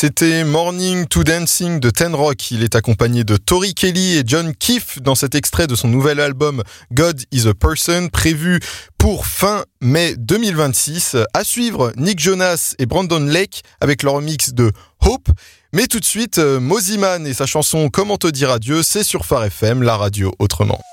C'était Morning to Dancing de Ten Rock. Il est accompagné de Tori Kelly et John Keefe dans cet extrait de son nouvel album God is a Person, prévu pour fin mai 2026. À suivre, Nick Jonas et Brandon Lake avec leur mix de Hope. Mais tout de suite, Mosiman et sa chanson Comment te dire adieu, c'est sur Phare FM, la radio autrement.